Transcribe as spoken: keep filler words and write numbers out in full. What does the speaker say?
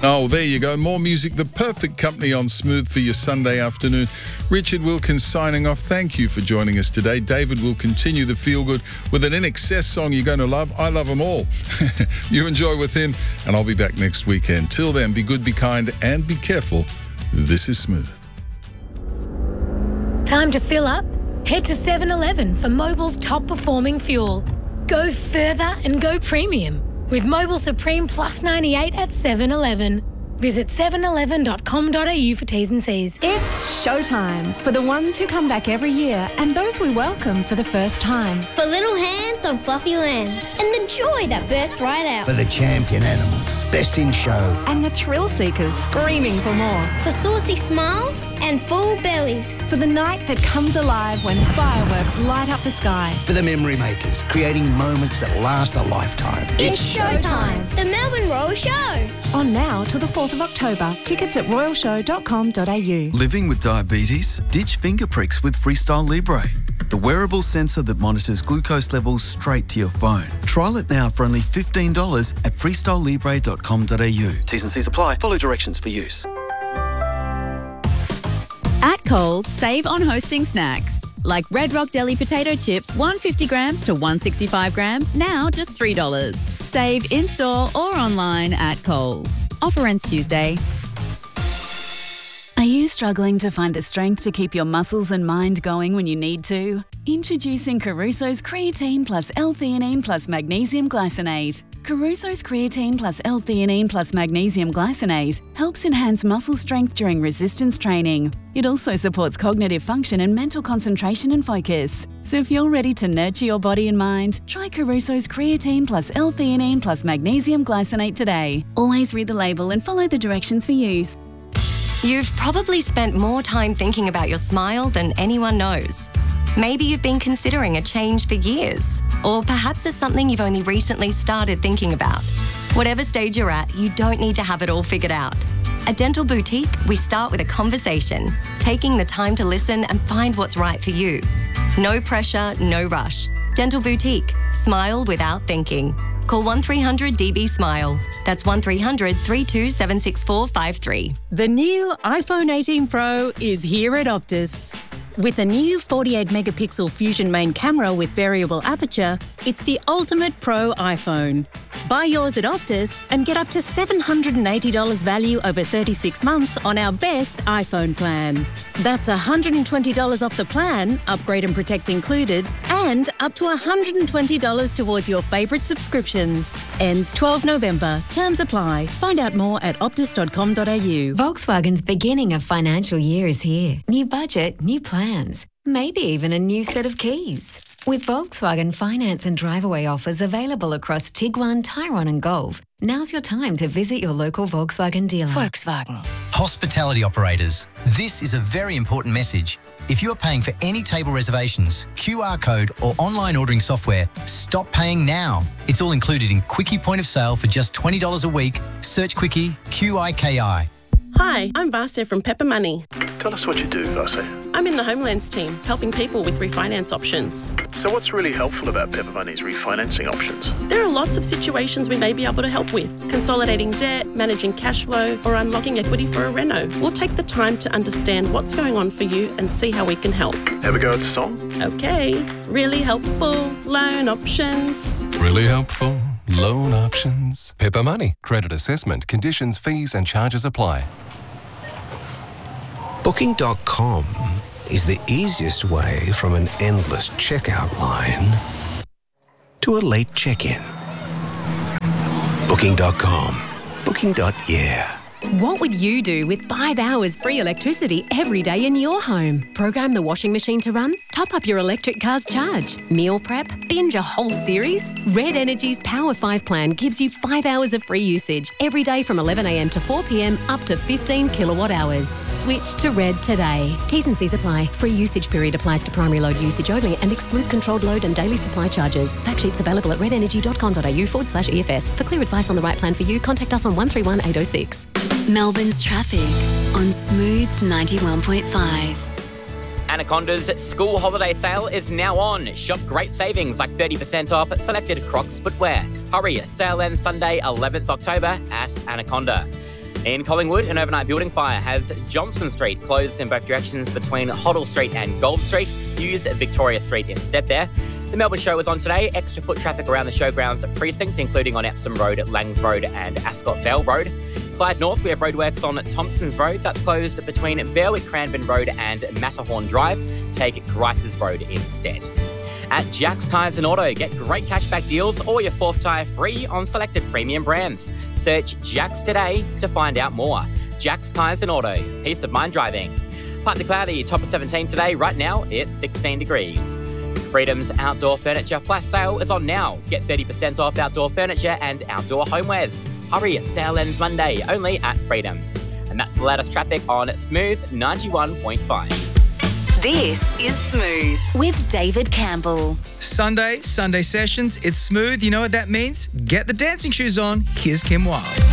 Oh, there you go. More music, the perfect company on Smooth for your Sunday afternoon. Richard Wilkins signing off. Thank you for joining us today. David will continue the feel good with an I N X S song you're going to love. I love them all. You enjoy with him, and I'll be back next weekend. Till then, be good, be kind, and be careful. This is Smooth. Time to fill up? Head to seven eleven for Mobil's top performing fuel. Go further and go premium with Mobil Supreme Plus ninety-eight at seven eleven. Visit seven eleven dot com dot a u for T's and C's. It's showtime for the ones who come back every year and those we welcome for the first time. For little hands on fluffy lands and the joy that burst right out. For the champion animals, best in show. And the thrill seekers screaming for more. For saucy smiles and full bellies. For the night that comes alive when fireworks light up the sky. For the memory makers, creating moments that last a lifetime. It's, it's showtime. The Melbourne Royal Show. On now till the fourth of October. Tickets at royal show dot com dot a u. Living with diabetes? Ditch finger pricks with Freestyle Libre, the wearable sensor that monitors glucose levels straight to your phone. Trial it now for only fifteen dollars at freestyle libre dot com dot a u. T's and C's apply. Follow directions for use. At Coles, save on hosting snacks. Like Red Rock Deli potato chips, one hundred fifty grams to one hundred sixty-five grams, now just three dollars. Save in-store or online at Coles. Offer ends Tuesday. Are you struggling to find the strength to keep your muscles and mind going when you need to? Introducing Caruso's Creatine Plus L-Theanine Plus Magnesium Glycinate. Caruso's Creatine Plus L-Theanine Plus Magnesium Glycinate helps enhance muscle strength during resistance training. It also supports cognitive function and mental concentration and focus. So if you're ready to nurture your body and mind, try Caruso's Creatine Plus L-Theanine Plus Magnesium Glycinate today. Always read the label and follow the directions for use. You've probably spent more time thinking about your smile than anyone knows. Maybe you've been considering a change for years, or perhaps it's something you've only recently started thinking about. Whatever stage you're at, you don't need to have it all figured out. At Dental Boutique, we start with a conversation, taking the time to listen and find what's right for you. No pressure, no rush. Dental Boutique. Smile without thinking. Call one three hundred D B SMILE. That's one three hundred, three two seven six four five three. The new iPhone eighteen Pro is here at Optus. With a new forty-eight megapixel Fusion main camera with variable aperture, it's the ultimate pro iPhone. Buy yours at Optus and get up to seven hundred eighty dollars value over thirty-six months on our best iPhone plan. That's one hundred twenty dollars off the plan, upgrade and protect included, and up to one hundred twenty dollars towards your favourite subscriptions. Ends twelfth of November. Terms apply. Find out more at optus dot com dot a u. Volkswagen's beginning of financial year is here. New budget, new plans, maybe even a new set of keys. With Volkswagen finance and drive-away offers available across Tiguan, Tyrone and Golf, now's your time to visit your local Volkswagen dealer. Volkswagen. Hospitality operators, this is a very important message. If you are paying for any table reservations, Q R code or online ordering software, stop paying now. It's all included in Quickie Point of Sale for just twenty dollars a week. Search Quickie, Q I K I. Hi, I'm Vasya from Pepper Money. Tell us what you do, Vasya. I'm in the Homelands team, helping people with refinance options. So what's really helpful about Pepper Money's refinancing options? There are lots of situations we may be able to help with. Consolidating debt, managing cash flow, or unlocking equity for a reno. We'll take the time to understand what's going on for you and see how we can help. Have a go at the song? Okay. Really helpful loan options. Really helpful loan options. Pepper Money. Credit assessment, conditions, fees and charges apply. Booking dot com is the easiest way from an endless checkout line to a late check-in. Booking dot com. Booking. Yeah. What would you do with five hours free electricity every day in your home? Program the washing machine to run? Top up your electric car's charge? Meal prep? Binge a whole series? Red Energy's Power five plan gives you five hours of free usage every day from eleven a m to four p m up to fifteen kilowatt hours. Switch to Red today. T's and C's apply. Free usage period applies to primary load usage only and excludes controlled load and daily supply charges. Fact sheets available at red energy dot com dot a u forward slash E F S. For clear advice on the right plan for you, contact us on one three one eight oh six. Melbourne's traffic on Smooth ninety-one point five. Anaconda's school holiday sale is now on. Shop great savings like thirty percent off selected Crocs footwear. Hurry, sale ends Sunday eleventh of October at Anaconda. In Collingwood, an overnight building fire has Johnston Street closed in both directions between Hoddle Street and Gold Street. Use Victoria Street instead there. The Melbourne Show was on today. Extra foot traffic around the showgrounds precinct, including on Epsom Road, Langs Road and Ascot Vale Road. Clyde North, we have roadworks on Thompson's Road. That's closed between Berwick Cranbourne Road and Matterhorn Drive. Take Grice's Road instead. At Jack's Tyres and Auto, get great cashback deals or your fourth tyre free on selected premium brands. Search Jack's today to find out more. Jack's Tyres and Auto, peace of mind driving. Partly cloudy, top of seventeen today. Right now, it's sixteen degrees. Freedom's outdoor furniture flash sale is on now. Get thirty percent off outdoor furniture and outdoor homewares. Hurry, sale ends Monday, only at Freedom. And that's the latest traffic on Smooth ninety-one point five. This is Smooth with David Campbell. Sunday, Sunday sessions. It's Smooth. You know what that means? Get the dancing shoes on. Here's Kim Wilde.